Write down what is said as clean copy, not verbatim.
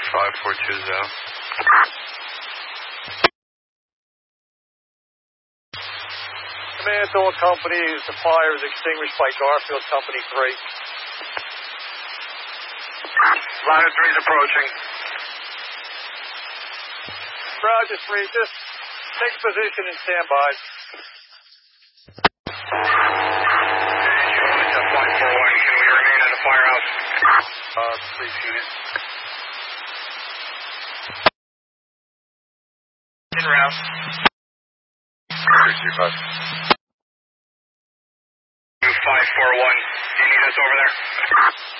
542 out. Command to all companies, the fire is extinguished by Garfield Company 3. Ladder 3 is approaching. Roger 3, just take position and stand by. 541, can we remain at the firehouse? Please shoot it. En route. 541, do you need us over there?